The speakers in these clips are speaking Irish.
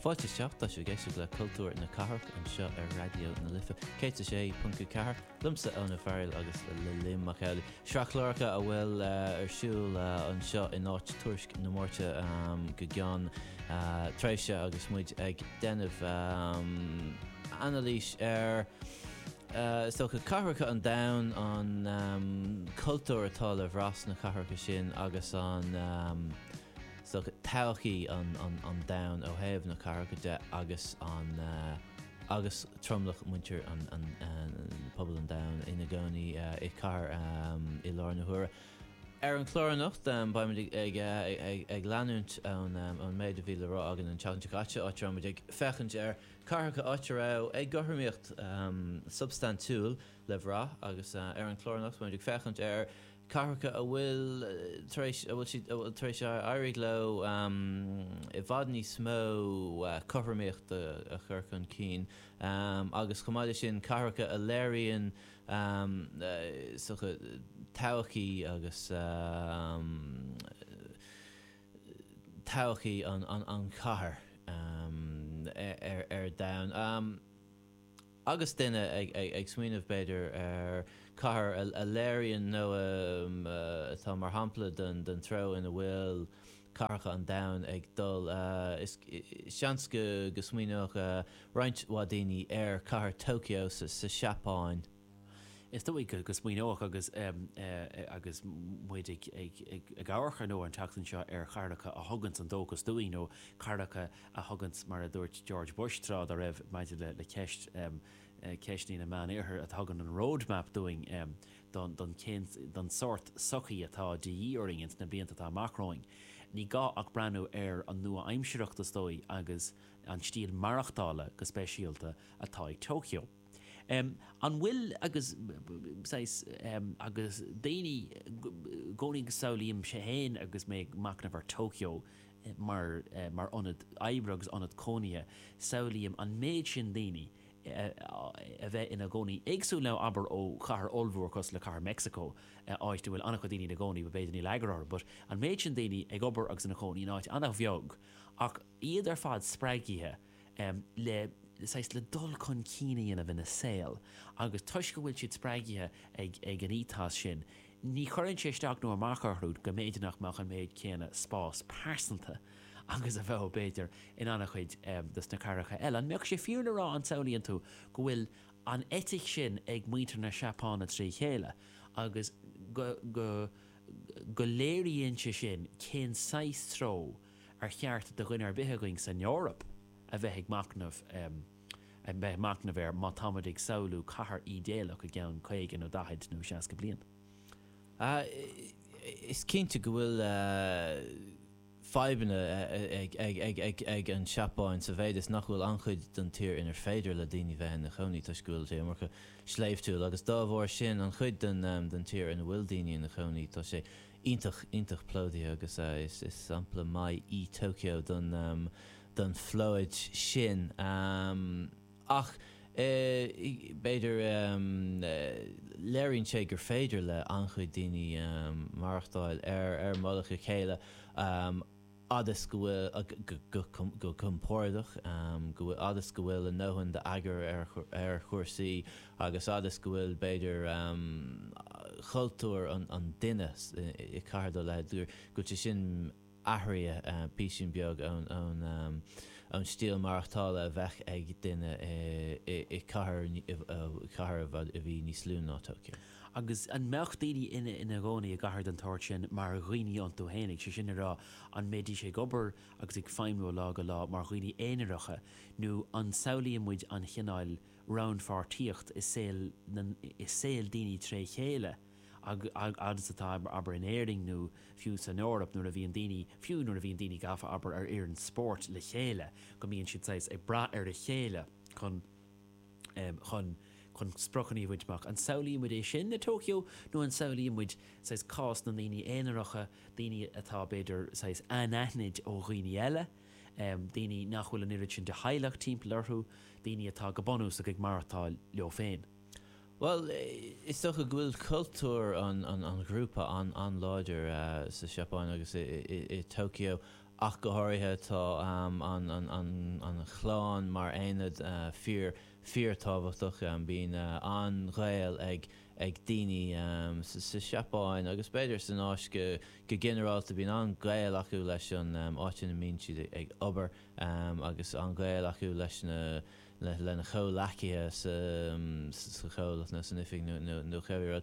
Fáilte seachta se géisi le cultúr na carach an seo radio na lifa. Céite sé punca car, lumsa an na fearil agus le limach eile. Seachláracha a bhfuil siúil an seo in áit tuairisc na mórte go gceann tréise agus muid ag denmh analís stocha carracha an dain an cultúr atá le bhrás na carracha sin agus an so tauchi an down ó heh na carcha de agus an agus tromlach muintir an pobl an down ina gcónaí I car I lár na huaire. An chlórannacht baimid ag leanúint an méid a bhí le rá agan an teanta caite áiteid ag fechant carcha áiterá ag gothairmíocht substantúil le bhrá agus an chlórannacht baimid ag fechant carcha a bhfuil tréis airig le I bhfad ní smó cothirmíocht a churchan cín agus chumáide sin carcha a léiríonn sucha tauchaí agus tauchaí an cathair down agus duine ag smaoinemh beidir cathair a léiríonn nó atá mar hampla den tro ina bhfuil carcha an down ag dul is seans go smaoineach roinnt daoine cathair Tokyo sa Seapáin. Is do go smaoineach agus muid ag áhar nó an teachtain seo chardacha a thugant an dógus dúí nó cardacha a thugant mar a dúirt George Bush trád a raibh maidide le ceist ceistní na man éair a thugan an roadmap doing don sort sochaí atá díoringint na blianta atá macróing. Ní gá ach breanú an nua aimsireachtas dói agus an stíl marachtála go spéisialta atá ag Tokyo. An bhfuil agus daoine gcónaí saolaíam sé héin agus méid macnamh ar Tokyo mar anad aibreagus anad cónia saolaíam an méid sin daoine a bheith ina gcónaí éagsú le aber ó chahar olbhúchas le chahar Mexico áist bhfuil annach daoine na gcónaí ba béidir ní leagar but an méid sin daoine ag obair agus na gcónaí náid annach bheog ach iad ar fad spreagíthe le dul chun cíine a bhína saoil agus tuis go bhfuil siad spreagíthe ag an ítás sin ní chorann sé isteach nó amachcharthúd go méidirnach meach an méid céanna spás persanta agus a bheith béidir in annach chuid dus na carcha eile. An meach sé fiúna rá an saolaíonn tú go bhfuil an etic sin ag muintir na Seapáin a trí chéile agus go léiríonn sé sin cén 6 tró ar cheart de ghine ar bithe san Eorop a bheith ag macnamh ar matamadig saoú cathair idéalach a gceann chuigean ó dahaid nó 60 bliain. Is cinnte go bhfuil feibanna ag an Seapáin sa bhéid is nach bhfuil anchuid den tír inar féidir le daoine bheith na choní tá scoil sé marcha sléimhtúil agus dá bhór sin an chuid den tír ina bhfuil daoine na choní tá sé ítach plódaí agus is sampla mai í Tokyo don floid sin ach beidir léiríonn sé gur féidir le anchuid daoine marachtáil ar mulacha chéile adas go bhfuil go compórdach go bhfuil adas go bhfuil an nóhann de agar ar chuirsaí agus adas go bhfuil beidir chultúr an duine I cardó le dúr go sin ahria písin beag an stíl marachtála a bheith ag duine I cathair a bhí níos lú ná Tokyo. Agus an meach daoine ina gcónaí a gahar an táirt sin mar roioine an tú hénig sé sin rá an méidí sé gobar agus ag feimú lá go lá mar roioine éanareacha nó an saolaíon muid an chináil roundfartíocht is saoil daoine tré chéile agus atá aber in éing nó fiú san Eorop nuair a bhíon daoine gafa aber ar an sport le chéile go mbíonn siad sais ag bra ar a chéile chun sprochanní bhuiidach an saolaíon muid é sin na Tokyo nó an saolaíon muid sais cás na daoine éanareacha daoine atá beidir sais anéithniid ó dhaoine eile daoine nachhfuil an iiri sin de haileach timp leirthú daoine atá go bonús ag martá leo féin. Well, is toch een goede cultuur aan groepen aan láidir sa Seapáin agus I Tokyo ach go háirithe tá an chláán mar aonad fear tábhachtach bíon an ghail ag daoine sa seapáin agus beidir san áis go generalta bíon an ghail acu leis an áitin na mín siad ag obair agus an ghail acu leis lena chomhlachithe sa chomhlach na san ifig nó cheirad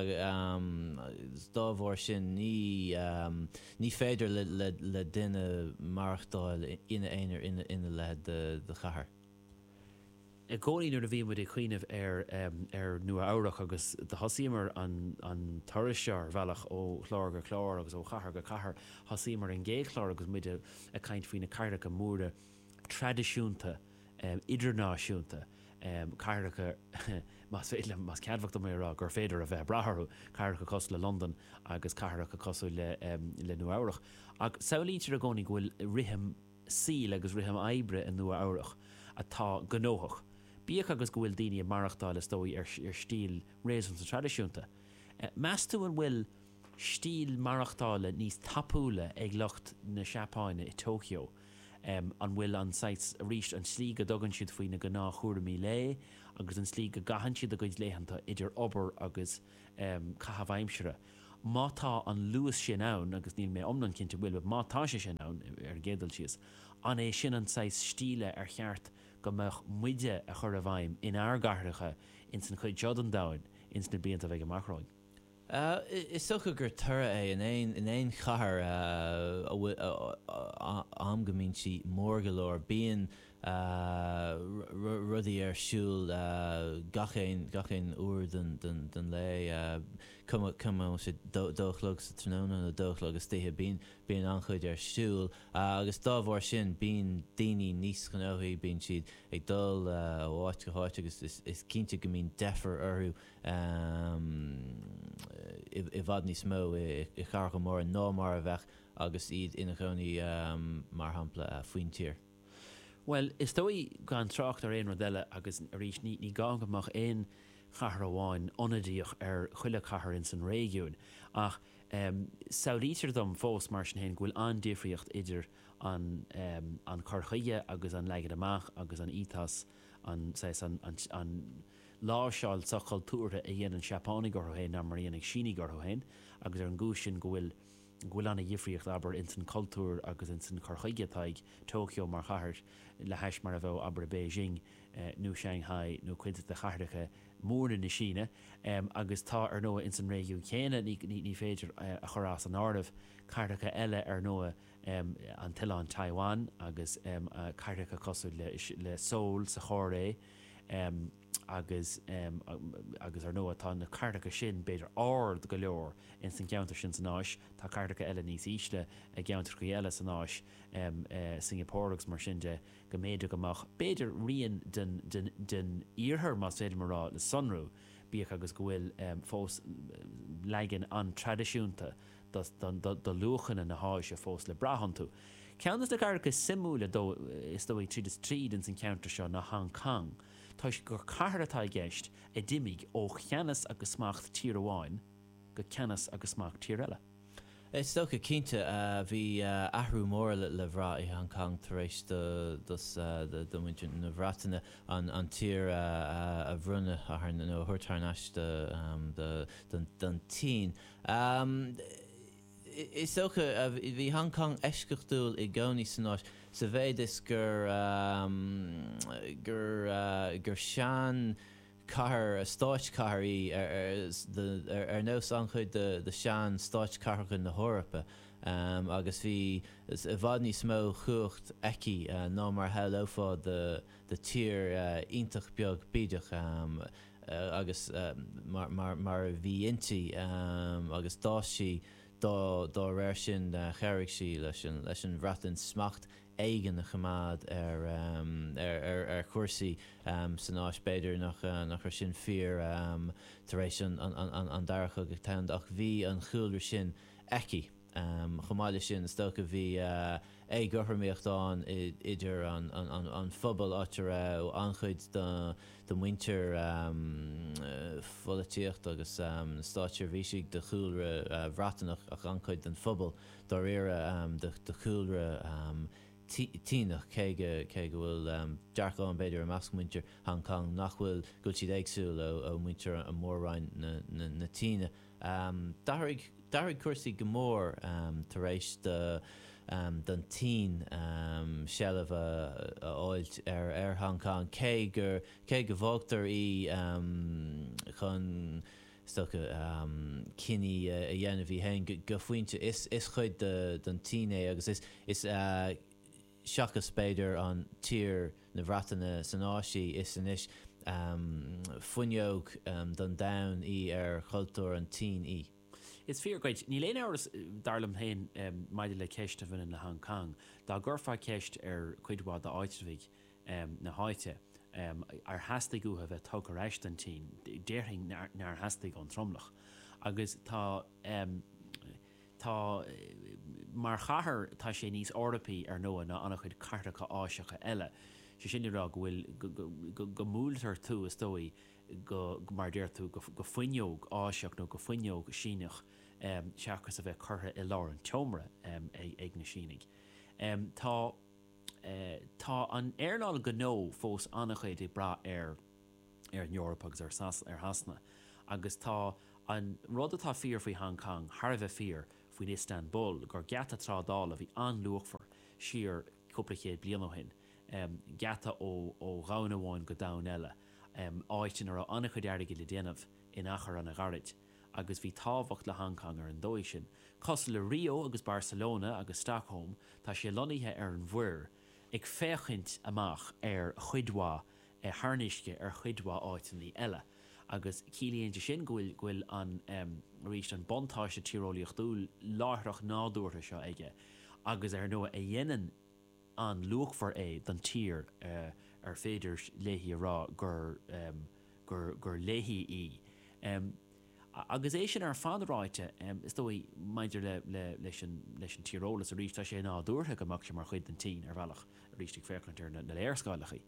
dá bhór sin ní féidir le duine marachtáil ina éonar ina le de chathair. I gcóí nuair a bhí muid chuoineh ar nua áireach agus de hasímar an tuirisear bhealach ó chlár go chlár agus ó chathair go chathair hasímar an ggé chlár agus muide a caint faoine cairdeach móra tradiisiúnta idirnáisiúnta cairdeacha mas ceadhacht mé gur féidir a bheith bratharú cairdeacha cos le London agus cairdeacha cosú le nua áireach ach saolítear a gcónaí bhfuil rithim síl agus rithim oibre in nua áireach atá gnóthach. Bíoch agus go bhfuil daoine marachtáil istóí ar stíl réasúm sa tradiisiúnta. Meas tú an bhfuil stíl marachtála níos tapúla ag lucht na seapáine i Tokyo an bhfuil an sites a ríist an slí go dogann siad faoine go ná chuairimí le agus an slí go gahan siad a goid léhananta idir obair agus cahabhaimsere. Mátá an luas sin ann agus níl mé omnan cinnte bhfuil mátá sé sin ann ar gédal sios an é sin an sites stíle ar cheart go meach muide a chur a bhaim in airgardacha in san chuid jod an dain in sna bíanta bheith amachráin. Is socha gur tura é in éon chathair am gomín si mór go leor bíon rudí ar siúl gachéin uair den le cum sé dóchlog sa tróna na dóchlog agus tithe bíon anchuid ar siúl agus dá bhór sin bíon daoine níos gnóthaí bíon siad ag dul bháit go háit agus is cinnte go mín deafar orthú I bhfad níos mó I char go mór ná mar a bheith agus iad ina chonaí mar hampla faoin tír. Well, is dói gan tracht ar éon rodile agus a rís ní gang amach éon chathair amháin onadíoch ar chuile chathair in san régiún ach saolítear dom fós mar sin hen ghfuil an difriocht idir an chorchaige agus an leigad amach agus an ítas an láseáil sa cultúra a dhéanaan seapánaí gorthain na mar dhéanaan síní gorthain agus ar an gúsin ghfuil anna dhifriocht aber in san cultúr agus in san chorchaige taig Tokyo mar chathair le heis mar a bheith aber Beijing nó Shanghai nó cuinte de chathaircha mór na Síne agus tá ar nua in san régiún chéine ní féidir a chorás an áirimh chathaircha eile ar nua an Tileán Taiwan agus chathaircha cosú le Seoul sa choré agus ar nua tá na chathaircha sin beidir ard go leor in san ceantar sin san áis tá chathaircha eile níos ísle a ceantar go eile san áis Singapóragus mar sin de go méidir goach beidir rion den íorthar más féidir marrá le sonrú bíoch agus go bhfuil fós leigean an tradiisiúnta do luchan na háise fós le brahanú. Ceannas de chathaircha simúla is dó tríd in san ceantar seo na Hong Kong. Tá gur chathair atá gceist I dimig ó cheannas agus smacht tír amháin go ceannas agus smacht tír eile. Is sto cinnte bhí ahrú mór le bhrá I Hong Kong tar éis do muinte na bhrátaine an tír a bhrunne nó thuirtarnáis den tí. Is socha bhí Hong Kong eiscechtúil I gcónaí san áis sa bhéidir gur sean cahar stáit caharí ar nó an chuid de sean stáit caharcha na Hórapa agus bhí a bhd níos mó chuacht eici ná mar heófá de tír ionintach beag bíideach agus mar bhí intí agus dásí dá réir sin cheirigh sí leis an bhreatain smacht éigen na chamád ar chuirsaí san áis beidir nach chu sin fear tar éis an daracha go tan ach bhí an chúilir sin eici chomáile sin stocha bhí gurthaíochtán idir an phobal áte ó anchuid den winter folatíocht agus stáir bhísigh de chúlre bhratanach ach anchuid den phobal dar éire de chúlre tínach cé go bhfuil dearcáin beidir measc muintir Hong Kong nach bhfuil go siad éagsúil ó muintir an mórráin na tíine. Dairg cuasaí go mór tar éis den tí sealamh áilt ar Hong Kong cé go bhógtar í chun stocha cinní a dhéanamh hí hain go faointe is chuid den tíine agus is seachas spéidir an tír na bhreataine san áisí is inis fuinneog don domhan í ar chultúr an tí í. It's fear great. Ní léon áras darlam hain maidide le ceist a bhain na Hong Kong. Dá gurfá ceist ar cuidhá de áitrigh na háite ar heasta go a bheith tug ar eist an tí, déirthing nar heasta an tromlach. Agus tá mar chathair tá sé níos ordapaí ar nua na annach chuid cartacha áiseacha eile. Sé sin rá bhfuil go múltar tú is dói go mar déir tú go fuinneog áiseach nó go fuinneog síneach seachas a bheith chutha i lár an teomra ag na sínig. Tá an airnáil go nó fós annach chuid ag bra ar an Eorpa agus ar hasna. Agus tá an rud atá fíor faoi Hong Kong, Thar bheith fíor faoin Istanbul, gur gata trádála bhí an luachfar siar cúpla chéad bliain ó hin. Gata ó gáin amháin go dam eile áitin ar annach chuid airde le déanamh in achar an a garid. Agus bhí táhacht le Hong Kong ar an dóid sin. Cos le Rio agus Barcelona agus Stockholm tá sé loníthe ar an bhuir ag féchint amach ar chuidhá tharnisce ar chuidhá áitinní eile. Agus cílíonn sin ghfuil an ríist an bontáiste tíreolaíochtú láithreach nádúirtha seo aige. Agus ar nua a dhéanaan an luachfar den tír ar féidir léhí rá gur léhí í. Agus é sin ar fádaráite is dói maidir leis an tírólas a ríist tá sé nádúirtha goach sem mar chuid den tí ar bhealach a ríist féclantir na léirscáilechaí.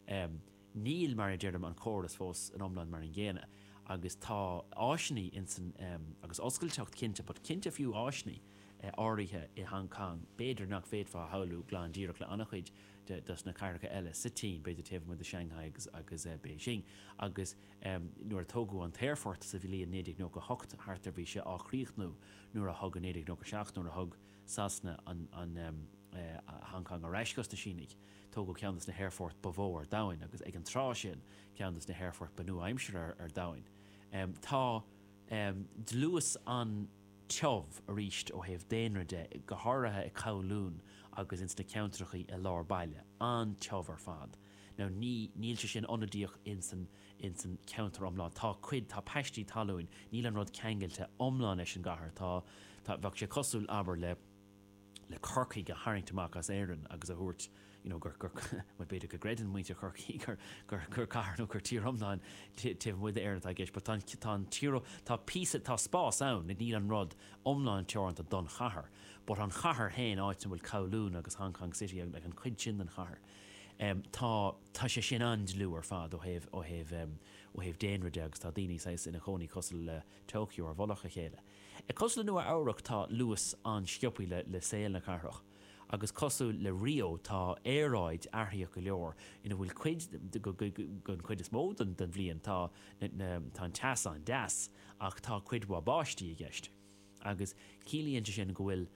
Níl mar deirdam an choras fós an omland mar an ggéine, agus tá áisinaí agus oscailteacht cinnte, but cinnte fiú áisinaí áirithe i Hong Kong, beidir nach féadfá haú glán díreach le annach chuid dus na carcha eile sa tí, beidir taobh mu de Shanghai agus Beijing. Agus nuair tógu an téirfort sa bhí líon 1908 hartar bhí sé áchríochnú nuair a thug an 1907 nuair a thug sasna an Hong Kong a reiscos na sínig. Tógu ceannas na Hairfort bavó ar dain, agus ag an trá sin ceannas na Hairfort banú aimseir ar dain. Tá dlúas an teomh a ríist ó héobh déanride go háirithe i cabhlún agus ins na ceantrachaí i lár baile an teomh ar fad. Now níl se sin onadíoch in san ceantar omláin. Tá cuid tá peistí talúin, níl an rud ceangailte omláin leis an gahar. Tá bhah sé cosúil aber le corcaí go haingtamach as éireann agus a thuirt gur beidir go greidan muinte corcaí gur carnú gur tír omláin taobh muid éireann a gceis, but tá tíro tá písa tá spás ann na níl an rud omláin teoranta don chathair, but an chathair hain áit bhfuil cabhlún agus Hong Kong City ag an chuid sin den chathair. Tá sé sin an dlú ar fad ó héobh déanride agus tá daoine ina chonaí cosal le Tokyo ar bholach a chéile. Cosla nua áireach tá luas an sciopí le saoil na carthach. Agus cosú le Rio tá éráid airthaíoch go leor ina bhfuil chuid is mód den bblion tá an teasa an deas ach tá cuidhá báistí i gceist. Agus cílíonn sin go bhfuil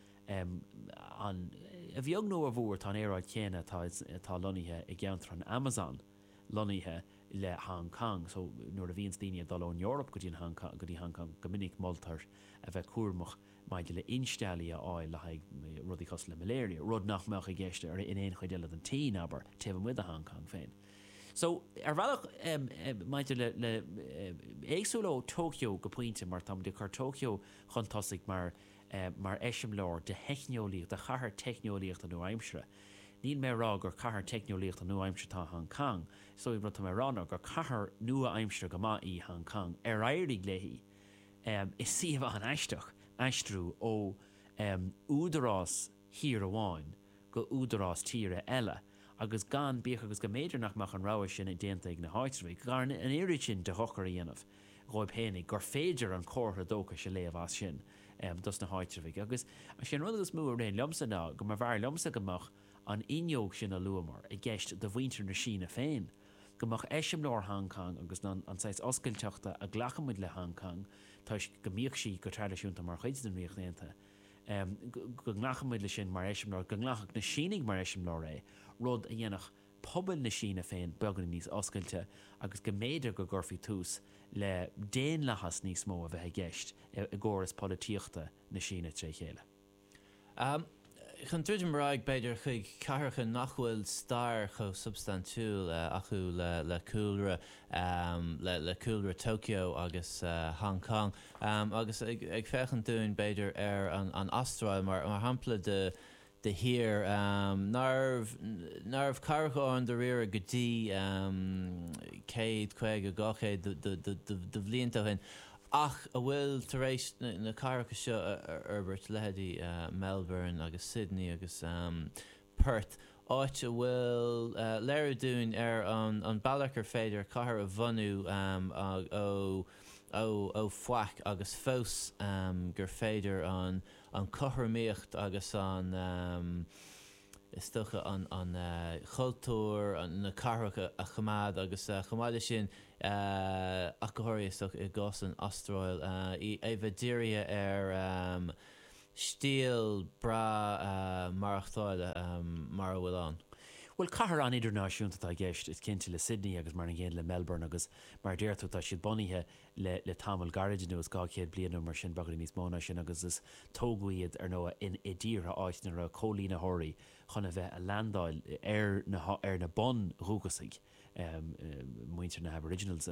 a bheag nó a bhór tá éráid chéine tá loníthe i gceantar an Amazon loníthe le Hong Kong, so nuair a bhíonn daoine dul ón Eorp go dtí Hong Kong go minic moltar a bheith cuairmach maidide le instealaí a áil le rudí cos le maléria, rud nach meach i gceiste ar in éon chuid eile an tí aber taobh muid a Hong Kong féin. So ar bhealach maidide le éagsúil ó Tokyo go pointe mar tam de chu Tokyo chuntásigh mar eisiom leir de heicneolaíocht, de chathair teicneolaíocht an nuaimsere. Níl mé rá gur chathair teicneolaíocht an nuaimsere tá Hong Kong, so i brata mé rána gur chathair nua aimsere go maith í Hong Kong ar éirigh léhí is siomh an eisteach eistrú ó údarrás hir amháin go údarrás tíre eile agus gan bích agus go méidir nach mach an ráir sin I déanta ag na háitrií gar an éiri sin de hochar a dhéanamh roib hénig gur féidir an cótha dócha se léamh as sin dus na háitrií agus a sin rud agus mú réon lomsa ná go mar bhar lomsa gomach an inneog sin a luamar I gceist do bhaintear na sína féin gomach eisiom leir Hong Kong agus an sais oscailteachta a ghlachamid le Hong Kong táis go míoch sí go tradiisiúnta mar chuid den riochnéanta go ghlachamid le sin mar eisiom leir go ghlachach na sínig mar eisiom leir rud a dhéanach pobl na sína féin began níos oscailte agus go méidir go gurfií tús le déon lechas níos mó a bheith gceist I gcóras polítíochta na sína trí chéile. Chun tuidir maraig beidir chuig carcha nachhfuil star cho substantiúil acu le coolra le coolra Tokyo agus Hong Kong agus ag fechan dún beidir an astráil mar hampla de hir narv carcha an de rire gotí céad chuig a gachéad de bhlíonanta hin ach a bhfuil taréis na carcha seo Herbert Lehady Melbourne agus Sydney agus Perth áit a bhfuil léir dún an bailachar féidir cahar a bhanú ó foic agus fós gur féidir an cothraíocht agus an is tucha an chultúr an na carcha a chamád agus chamáide sin acóirí is I gás an astráil éhadíria stíl bra marachtáile mar bhfuil an. Well cahar an idirnáisiúnta tá gceist is cinnte le Sydney agus mar an ggéad le Melbourne agus mar déirú tá siad bunithe le tamil garidinú is gá chéad blianú mar sin bagaí níos móna sin agus is tógwaíad ar nó in idíre áit na ra cólína thoirí chuna bheith a landáil ar na bon rúgasaigh muintir na Aboriginals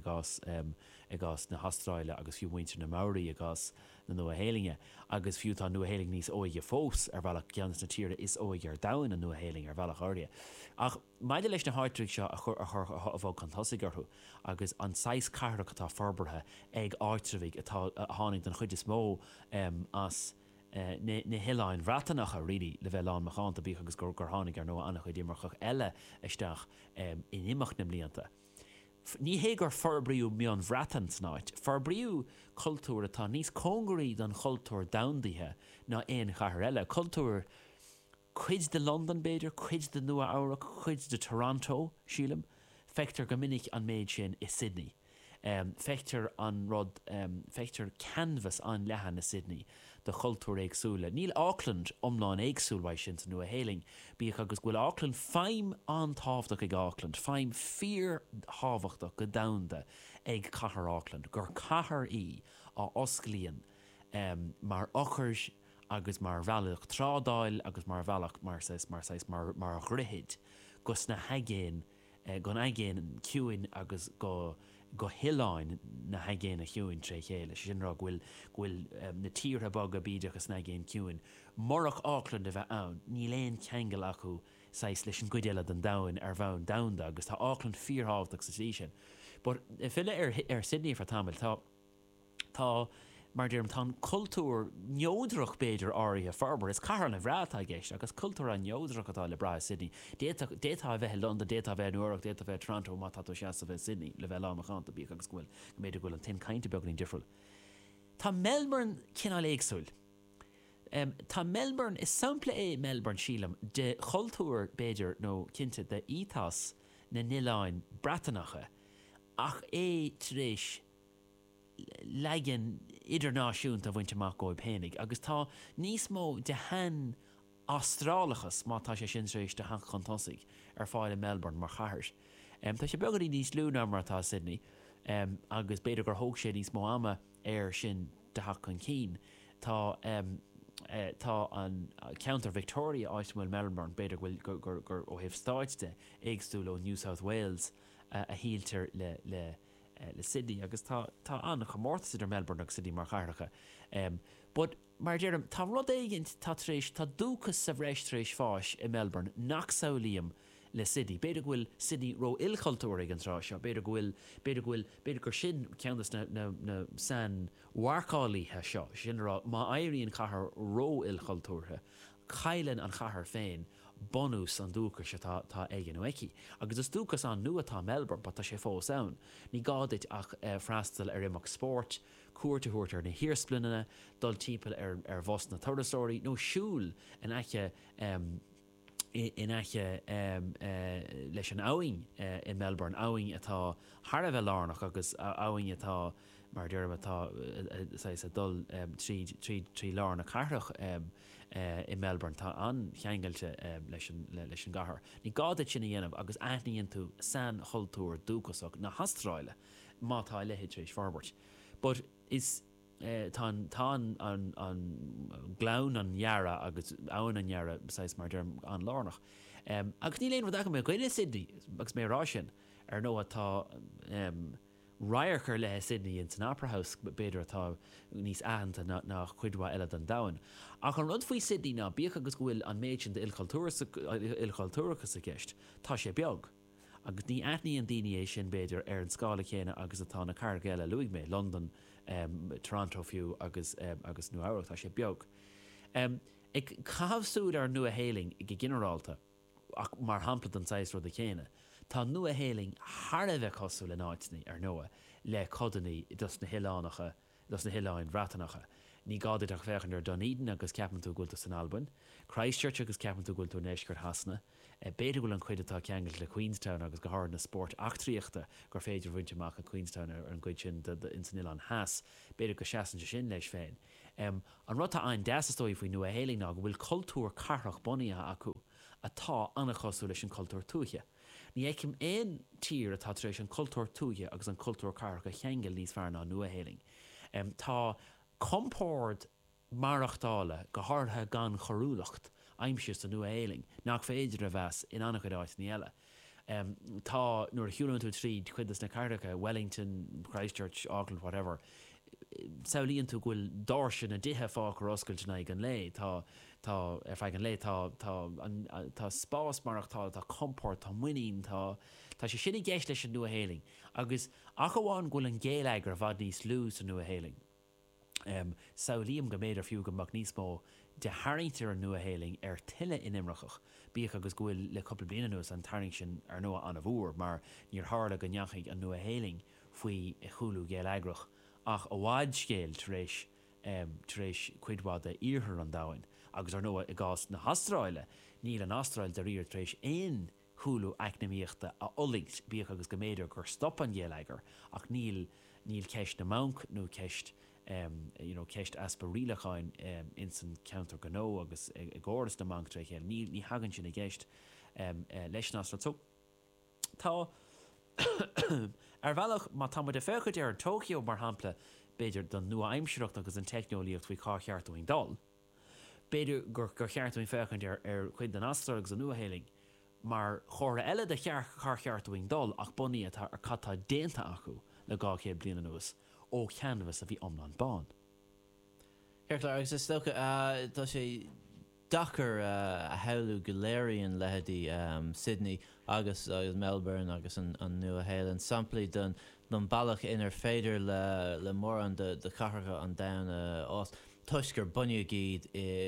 gás na hastráile agus fiú muintir na Maori gás na nua-hélinge agus fiú tá nua-héling níos óige fós ar bhealach ceannas na tíre is óige ar dain na nua-héling ar bhealach áirithe. Ach maidir leis na háitriigh seo a bhóg an thosaigh agus an 6 carach atá forbartha ag áitriigh atá tháinig den chuid is mó as na hiláin bhreatanach a ri le bheith lán machánta bí agus gur tháinig ar nó annach chuid immarchach eile isteach in imach na blianta. Ní hé gur forbriú mion bhreatan snáid, forbriú cultúr atá níos cóngarí don cultúr daindaithe ná éon chathair eile. Cultúr chuid de London beidir, chuid de Nua Eabhrac, chuid de Toronto sílam, feictar go minic an méid sin I Sydney. Feictar an rud feictar canvas an lehan na Sydney de cultúr éagsúla. Níl Auckland omláin éagsúlhaid sin nua-héling bí agus bhfuil Auckland feim an tábhachtach ag Auckland, feim fíor tábhachtach go damhanda ag chathair Auckland, gur chathair í á osclaíonn mar ochairs agus mar bhealach trádáil agus mar bhealach mar a chruthid gus na haigéin go aigéin ciúin agus go hiláin na haigéin a hiúin tre chéile sin ra bhfuil na tíre bag a bíide agus na haigéin ciúin marach Auckland a bheith ann ní léon cheangal acu sais leis an gcuideile den dain ar bhain damda agus tá Auckland fíorthálach sa sí sin. But fiile ar Sydney for tamil tá mar dúirm tá cultúr neodrach beidir áirithe farbar is cairn a bhrátá gceist agus cultúr an neodrach atá le bra Sydney. Détá a bheith London, détá a bheith Nuach, détá a bheith Toronto má tá seas a bheith Sydney le bheith lámachánta bí agus bhfuil méidir bhfuil an 10 cainte beganí difriúil. Tá Melbourne cinál éagsúil. Tá Melbourne is sampla Melbourne sílam de cultúr beidir nó cinnte de ítás na niláin bratanacha ach tréis legan idirnáisiúnta bhainte amach go pénig agus tá níos mó de hen astrálachas má tá sé sin rééis de han chutásigh ar fáil Melbourne mar chathirs. Tá sé begarí níos lúna martá Sydney agus beidir gur thóg sé níos mó ama ar sin de ha chun cín. Tá an Counter Victoria áitmil Melbourne beidir bhfuil gur ó hih stáidte éagsúil ó New South Wales a híaltar le Sydney agus tá an chamórta idir Melbourne agus Sydney mar characha. But mar deireadh tá rud éigint tá tréis tá dúchas sa bhreis tréis fáis I Melbourne nach saolíam le Sydney. Beidir bhfuil Sydney ro ilcultúir ag an rá seo. Beidir gur sin ceantas na san warcálaíthe seo. Sin rá má éiríonn chathair ro ilcultúrtha. Cailen an chathair féin bonús an dúchar se tá ag an eici. Agus is dúchas an nua tá Melbourne, but tá sé fós ann. Ní gáid ach freastal imach sport, cuairteúirtar na hirsplunne, dul típil bhos na thorasóirí, nó siúl in aiche leis an áing in Melbourne, áing atá Thar bheith lárnach agus áing atá mar dearm atá dul trí lárna carthach in Melbourne tá an cheangailte leis an gahar. Ní gáda sinna dhéanamh agus aithníonn tú san chultúir dúchasach na hastráile mátá lehéid éis farbert. But is tá an glán an Yara agus áin an Yara besides mar derm an lárnach. Agus ní léon bh mé goine Sydney agus mé rá sin nó atá Ryerker le Sydney in an Opera House beidir atá níos ahananta na chuidhá eile an dain. Ach an rud faoi Sydney ná bíoch agus bhfuil an méid sin de ilcultúrachas sa gceist, tá sé beag. Agus ní aithníí an daine sin beidir an scála chéine agus atá na cargéile luigh mé, London, Toronto fiú agus New York, tá sé beag. Ag cabhsúd ar nua-héiling ag generálta, ach mar hampla an 6 rud a chéine. Tá nua-héiling thar a bheith cosú le náitní ar nua le codaní dus na hiláin bhreatanacha. Ní gáid ach fechan ar Dunedin agus ceapan tú gúilta San Alban, Christchurch agus ceapan tú gúilta Neisgur Hasna, beidir bhfuil an chuid atá ceangailt le Queenstown agus go háir na sport achtriíochta gur féidir bhainte amach a Queenstown ar an gcuid sin in san Ilan Has, beidir go seasan sin leis féin. An rud tá ein deasastóí faoi nua-héiling ná go bhfuil cultúr carthach bunaithe acu atá anna chosú leis an cultúr túthe. Ní éicim éon tír atá tar éis an cultúr túthe agus an cultúr carthach a cheangail níos fearr ná nua-héiling. Tá compord marachtála go háirthe gan chorúlacht aimsis an nua-héiling nach féidir a bheas in annach chuidáit ní eile. Tá nuair hiúlann tú tríd chuidas na Cardiacha, Wellington, Christchurch, Auckland, whatever, saolíonn tú ghfuil dáirsin a dithe fágur oscailtena ag an lé, tá feig an lé tá spás marachtála, tá comport, tá muín, tá sé sinna gceist leis an nua-héiling. Agus ach amháin ghfuil an géalagar bhd níos lú san nua-héiling. Saolíam go méidir fiú go mag níos mó de haingtar an nua-héiling ar tuile in imreachach. Bíoch agus ghfuil le coppla bliana nuas an tairning sin ar nua an a bhúr, mar níor tharla go neachaigh an nua-héiling faoi chuúlú géalagrach. Ach a bháid scéal tar éis cuidhá de íorthar an dain, agus ar nua i gás na hastráile, níl an astráil de riir tar éis éon chuúlú eicnamíochta a olingt bíoch agus go méidir gur stop an géalagar, ach níl ceist na manc nó ceist ceist asparílachain in san counter ganó agus ggóras na manc tre chéil, ní hagann sin a gceist leis an astráil. So tá ar bhealach má tá de féchuid ar Tokyo mar hampla beidir don nua-aimseoireacht agus an teicneolaíocht faoi cá cheartúing dal. Beidir gur cheartúing féchuid ar chuid an astráil agus an nua-héiling, mar chóra eile de cá cheartúing dal ach bunaí atá ar cattá déanta acu le gá chéad bliana nuas ó cheanmhas a bhí omlan bán. Heirlár, agus is stocha tá sé dachar a heilú goléiríonn leheadí Sydney agus Melbourne agus an nua-héileán samplaí don bailach inar féidir le mór an de cathacha an damhna os. Tuisgur bunne gíd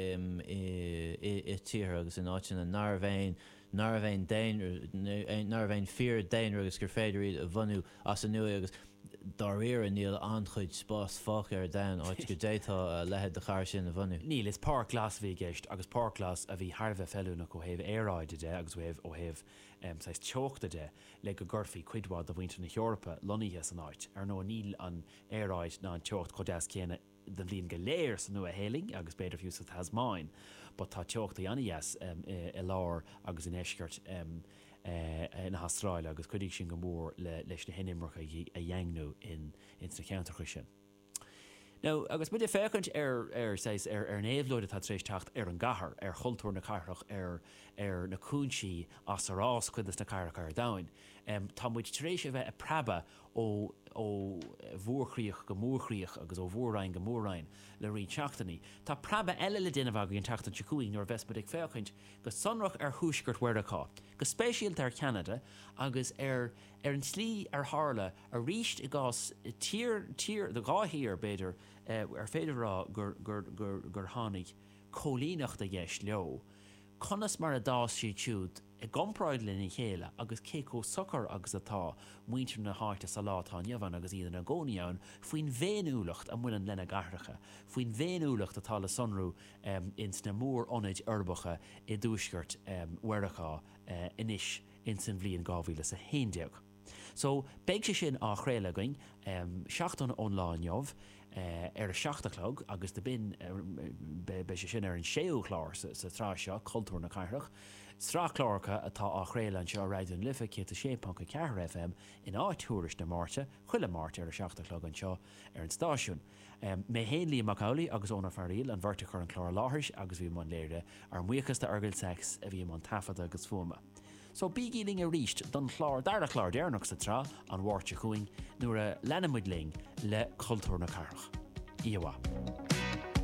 i tíre agus in áitin a Narvain fear déin agus gur féidir iad a bhanú as an nua agus daríir a níl anchuid spás fácha ar dain áit go détá lehead de chair sin a bhanú. Níl is párclas bhí gceist agus párclas a bhí Harbheith fellúnach ó héh éráide de agus ó héh teochta de le go gurfií cuidhá a bhainte na Eorpa loníthe san áit ar nó níl an éráid ná an teocht chudáas céine den bhíon go léir san nua-héiling agus beidir fiú sa Tasmáin, ba tá teochta annaías i lár agus in éisceart in hastráile agus chuidigh sin go mór leis na hinimreacha a dhéangnú in sa ceantar sin. Now, agus bud fécant ar an éhlóide tá trééis techt ar an gahar, ar chultúr na carthach ar na cúnsí as a rás chuidas na carach ar dain. Tá muid trééis a bheith a praba ó bhórchríoch go mórchríoch agus ó bhórrain go mórrain le rí teachtaí. Tá praba eile le duine bhag an teachtan secuí nuair bheits bud ag féchaint go sonrach ar thuúsgurt weirdaá. go spéisialt ar Canada agus ar an slí ar hála a ríist I gás tír de gáhíar beidir ar féidir rá gur tháinig cólíneacht a gheis leo. Conas mar a dás sí siúd I gompraid linn chéile agus cécó socar agus atá muintir na háite sa látá neamhan agus iad na gcónaíann faoin bhéanúlacht a muan lena garracha, faoin bhéanúlacht atá le sonrú ins na mór onid urbacha I dúisgurt weirachá inis in san bblion 2011. So, beag sé sin á chréile going, seachtain online jobh, ar a 7:00 agus de bin be sé sin ar an 6:00 sa trá seo cultúr na Cairreach. Strá chláracha atá á chréile an seo ráidún lifa cé a 6.4 FM in áitiúris na máirte, chuile máirte ar a 7:00 an seo ar an stáisiún. Mé héonlí Macaulay agus ónar faríil an bhirrta chur an chlár láthairs agus bhí man léire ar muochas de argail sex a bhí man tafada agus fuma. So bígíling a ríist don chlár dar a chlár déarnach sa trá an bhhairte chuing nuair a lenamuid ling le cultúr na Cairreach. Iwa.